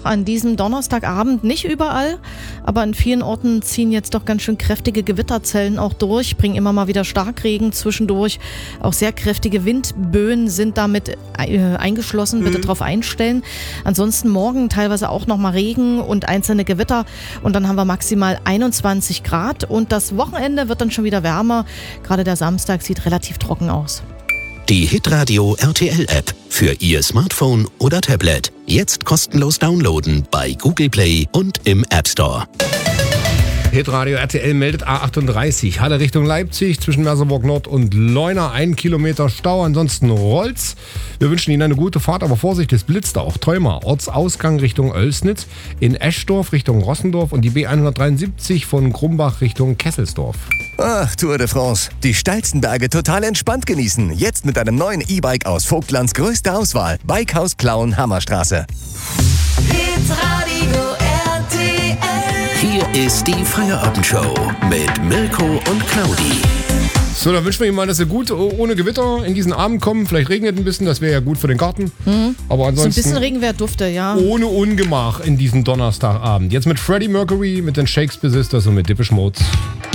an diesem Donnerstagabend. Nicht überall, aber an vielen Orten ziehen jetzt doch ganz schön kräftige Gewitterzellen auch durch, bringen immer mal wieder Starkregen zwischendurch. Auch sehr kräftige Windböen sind damit eingeschlossen. Bitte drauf einstellen. Ansonsten morgen teilweise auch nochmal Regen und einzelne Gewitter. Und dann haben wir maximal 21 Grad. Und das Wochenende wird dann schon wieder wärmer. Gerade der Samstag sieht relativ trocken aus. Die Hitradio RTL App für Ihr Smartphone oder Tablet. Jetzt kostenlos downloaden bei Google Play und im App Store. Hitradio RTL meldet A38, Halle Richtung Leipzig zwischen Merseburg Nord und Leuna, 1 Kilometer Stau, ansonsten rollt's. Wir wünschen Ihnen eine gute Fahrt, aber Vorsicht, es blitzt auch. Theuma, Ortsausgang Richtung Oelsnitz, in Eschdorf Richtung Rossendorf und die B173 von Krumbach Richtung Kesselsdorf. Ach, Tour de France. Die steilsten Berge total entspannt genießen. Jetzt mit einem neuen E-Bike aus Vogtlands größter Auswahl. Bikehaus Plauen, Hammerstraße. Hitradio RTL. Hier ist die Feierabendshow mit Mirko und Claudi. So, dann wünschen wir Ihnen mal, dass Sie gut ohne Gewitter in diesen Abend kommen. Vielleicht regnet ein bisschen, das wäre ja gut für den Garten. Aber ansonsten So ein bisschen Regenwehr dufte, ja. ohne Ungemach in diesen Donnerstagabend. Jetzt mit Freddie Mercury, mit den Shakespeare Sisters und mit Depeche Mode.